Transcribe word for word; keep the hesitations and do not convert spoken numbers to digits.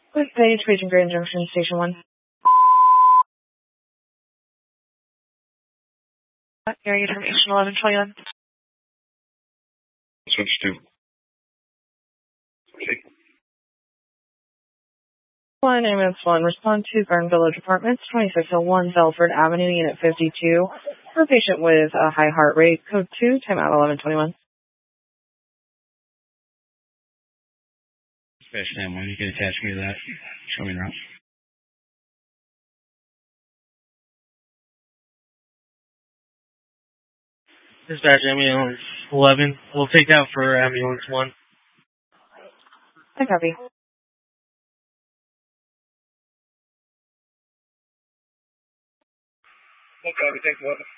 Quick page, Region Grand Junction, Station one. Area information eleven twenty-one. Switch to. Okay. One ambulance one. Respond to Garden Village Apartments, twenty-six oh one Belford Avenue, Unit fifty-two. For a patient with a high heart rate, code two, timeout eleven twenty-one. Dispatch nine one, you can attach me to that. Show me around. Dispatch ambulance eleven. We'll take that for ambulance one. I copy. Okay, we take one.